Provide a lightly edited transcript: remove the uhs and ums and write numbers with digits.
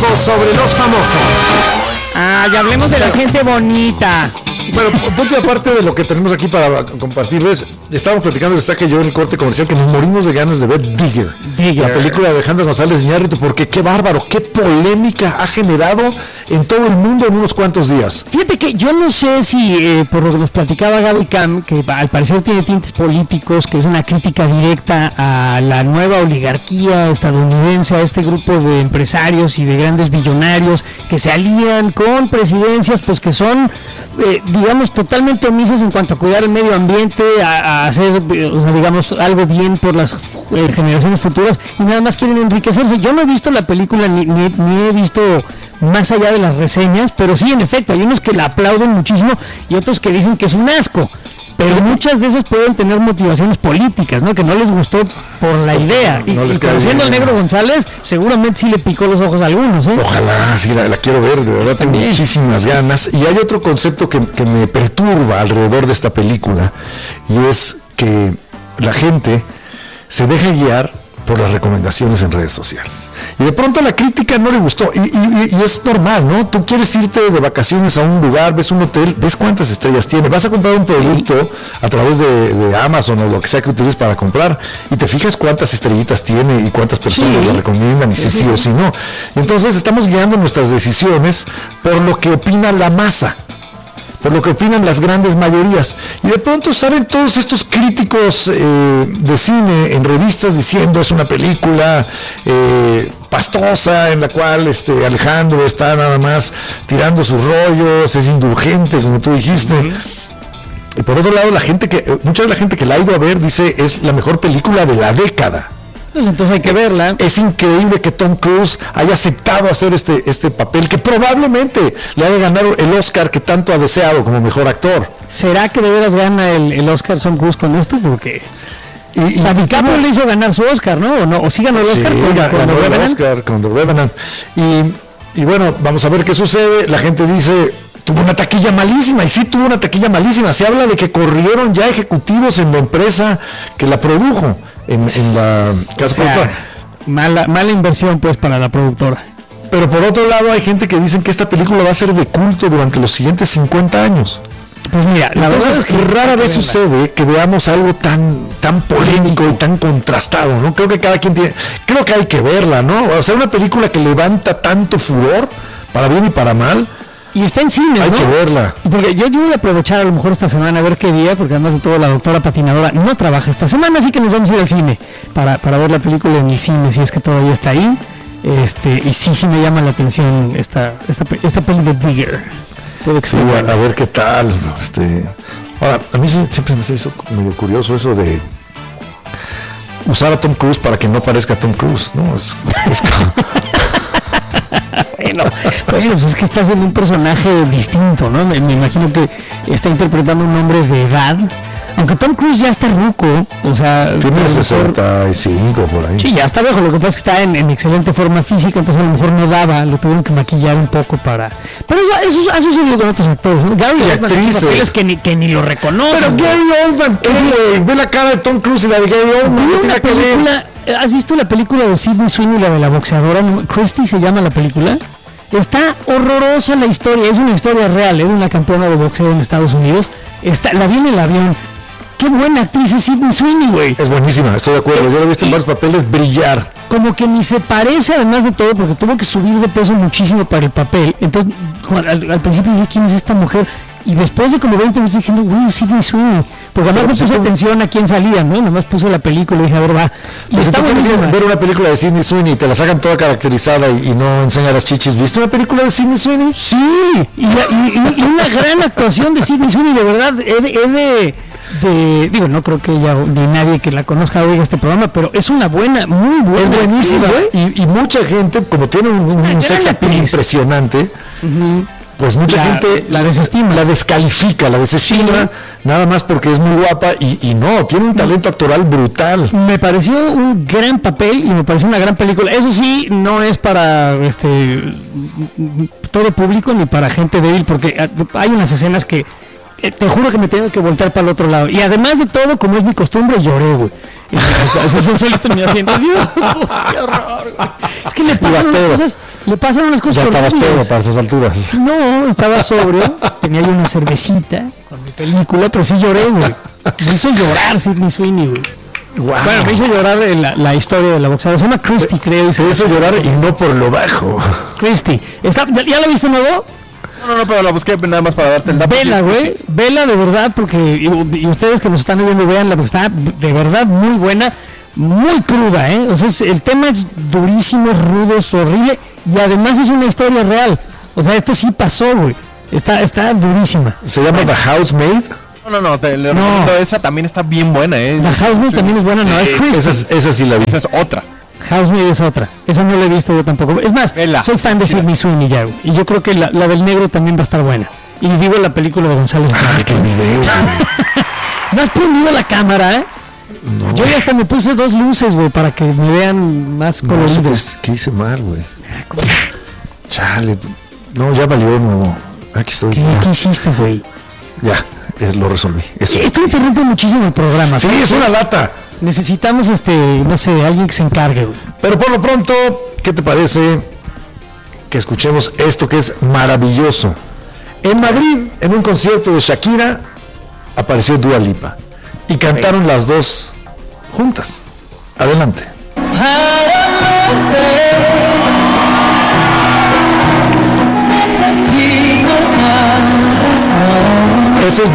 Todo sobre los famosos. Ya hablemos de la gente bonita. Bueno, punto y aparte de lo que tenemos aquí para compartirles, estábamos platicando, está que yo en el corte comercial, que nos morimos de ganas de ver Digger. La película de Alejandro González Iñárritu, porque qué bárbaro, qué polémica ha generado en todo el mundo en unos cuantos días. Fíjate que yo no sé si, por lo que nos platicaba Gaby Cam, que al parecer tiene tintes políticos, que es una crítica directa a la nueva oligarquía estadounidense, a este grupo de empresarios y de grandes billonarios que se alían con presidencias, pues que son, digamos, totalmente omisas en cuanto a cuidar el medio ambiente, a hacer, o sea, digamos, algo bien por las generaciones futuras, y nada más quieren enriquecerse. Yo no he visto la película ni he visto más allá de las reseñas, pero sí, en efecto, hay unos que la aplauden muchísimo y otros que dicen que es un asco, pero muchas de esas pueden tener motivaciones políticas, ¿no? Que no les gustó por la idea, y conociendo al Negro González, seguramente sí le picó los ojos a algunos, ¿eh? Ojalá, sí, la quiero ver, de verdad tengo muchísimas ganas. Y hay otro concepto que me perturba alrededor de esta película, y es que la gente se deja guiar por las recomendaciones en redes sociales. Y de pronto la crítica no le gustó, y es normal, ¿no? Tú quieres irte de vacaciones a un lugar, ves un hotel, ves cuántas estrellas tiene, vas a comprar un producto a través de Amazon o lo que sea que utilices para comprar, y te fijas cuántas estrellitas tiene y cuántas personas lo recomiendan, y si sí o si no. Entonces estamos guiando nuestras decisiones por lo que opina la masa, por lo que opinan las grandes mayorías, y de pronto salen todos estos críticos de cine en revistas diciendo es una película pastosa en la cual Alejandro está nada más tirando sus rollos, es indulgente, como tú dijiste. Y por otro lado, mucha de la gente que la ha ido a ver dice es la mejor película de la década. Pues entonces hay que verla. Es increíble que Tom Cruise haya aceptado hacer este papel, que probablemente le haya ganado el Oscar que tanto ha deseado como mejor actor. ¿Será que de veras gana el Oscar Tom Cruise con esto? Porque DiCaprio le hizo ganar su Oscar, ¿no? ¿O sí ganó el Oscar? Ganó el Oscar con The Revenant. Y bueno, vamos a ver qué sucede. La gente dice, tuvo una taquilla malísima, y sí tuvo una taquilla malísima. Se habla de que corrieron ya ejecutivos en la empresa que la produjo. En la casa productora. Mala inversión, pues, para la productora. Pero por otro lado hay gente que dicen que esta película va a ser de culto durante los siguientes 50 años. Pues mira, la verdad es que rara vez sucede que veamos algo tan polémico y tan contrastado, ¿no? Creo que cada quien creo que hay que verla, ¿no? O sea, una película que levanta tanto furor, para bien y para mal. Y está en cines, ¿no? Hay que verla. Porque yo voy a aprovechar a lo mejor esta semana a ver qué día, porque además de todo la doctora patinadora no trabaja esta semana, así que nos vamos a ir al cine para ver la película en el cine, si es que todavía está ahí. Y sí me llama la atención esta peli de Digger. Sí, a ver qué tal. Ahora, a mí siempre me hizo medio curioso eso de usar a Tom Cruise para que no parezca Tom Cruise, ¿no? Es como... Bueno, pues es que está haciendo un personaje distinto, ¿no? Me imagino que está interpretando un hombre de edad, aunque Tom Cruise ya está ruco, o sea... Tiene 65 por ahí. Sí, ya está viejo, lo que pasa es que está en excelente forma física, entonces a lo mejor no daba, lo tuvieron que maquillar un poco para... Pero eso ha sucedido con otros actores, ¿no? Gary Oldman tiene papeles que ni lo reconoces. Pero Gary Oldman, ve la cara de Tom Cruise y la de Gary Oldman. ¿Has visto la película de Sydney Sweeney, la de la boxeadora? Christie se llama la película. Está horrorosa la historia, es una historia real, es una campeona de boxeo en Estados Unidos. La vi en el avión. Qué buena actriz es Sydney Sweeney, güey. Es buenísima, estoy de acuerdo. Yo la he visto en varios papeles brillar. Como que ni se parece, además de todo, porque tuvo que subir de peso muchísimo para el papel. Entonces, al principio dije, ¿quién es esta mujer? Y después de como 20 minutos dije, no, güey, Sydney Sweeney. Porque además no puse atención a quién salía, ¿no? Nada más puse la película y dije, a ver, va. Y pues está buenísimo ver una película de Sydney Sweeney y te la sacan toda caracterizada y no enseña las chichis. ¿Viste una película de Sydney Sweeney? Sí, y una gran actuación de Sydney Sweeney, de verdad. Digo, no creo que ella ni nadie que la conozca oiga este programa, pero es una buena, muy buena. Es buenísima, y mucha gente, como tiene un sex appeal impresionante, pues mucha gente la desestima, la descalifica, la desestima, nada más porque es muy guapa y no, tiene un talento actoral brutal. Me pareció un gran papel y me pareció una gran película. Eso sí, no es para todo público ni para gente débil, porque hay unas escenas que te juro que me tengo que voltear para el otro lado. Y además de todo, como es mi costumbre, lloré, güey. Yo solito en mi asiento. Dios, qué horror, güey. Es que le pasan unas cosas ya estabas horribles. pedo para esas alturas. No, estaba sobrio, tenía yo una cervecita con mi película, pero sí lloré, güey. Me hizo llorar Sidney Sweeney, güey. Wow. Bueno, me hizo llorar la historia de la boxeadora. Se llama Christy, creo. Y se hizo llorar y no por lo bajo. Christy. ¿Ya lo viste nuevo? No, pero la busqué nada más para darte el dato. Vela, güey. Vela de verdad, porque. Y ustedes que nos están viendo, veanla, porque está de verdad muy buena. Muy cruda, ¿eh? O sea, el tema es durísimo, es rudo, es horrible. Y además es una historia real. O sea, esto sí pasó, güey. Está durísima. ¿Se llama The Housemaid? No, te le recomiendo esa, también está bien buena, La Housemaid también es buena, sí, no es Christy. Esa sí la vi. Esa es otra. Housemaid es otra. Esa no la he visto yo tampoco. Es más, soy fan de Sidney Sweeney ya, güey. Y yo creo que la del negro también va a estar buena. Y digo la película de González. Qué video, güey. ¿No has prendido la cámara, eh? No. Yo ya hasta me puse 2 luces, güey, para que me vean más coloridos. No, pues, ¿qué hice mal, güey? Chale. No, ya valió de nuevo. Aquí estoy. ¿Qué hiciste, güey? Ya, lo resolví. Eso. Esto interrumpe muchísimo el programa. Sí, es una lata. Necesitamos, no sé, alguien que se encargue, güey. Pero por lo pronto, ¿qué te parece que escuchemos esto que es maravilloso? En Madrid, en un concierto de Shakira, apareció Dua Lipa. Y cantaron las dos juntas. Adelante. Ese es